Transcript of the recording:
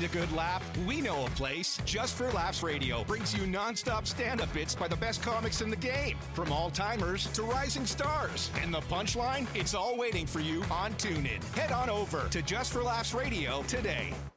a good laugh? We know a place. Just for Laughs Radio brings you non-stop stand-up bits by the best comics in the game, from all-timers to rising stars. And the punchline? It's all waiting for you on TuneIn. Head on over to Just for Laughs Radio today.